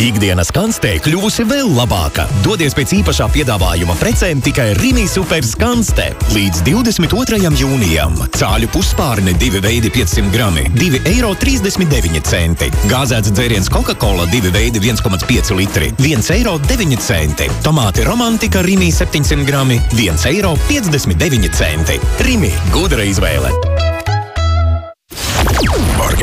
Ikdienas kanstē kļuvusi vēl labāka. Dodies pēc īpašā piedāvājuma precēm tikai Rimi Super Skanste. Līdz 22. jūnijam. Cāļu puspārni 2 veidi 500 grami, 2,39 eiro. Gāzēts dzēriens Coca-Cola 2 veidi 1,5 litri, 1,09 eiro. Tomāti Romantika Rimi 700 grami, 1,59 eiro. Rimi, gudra izvēle.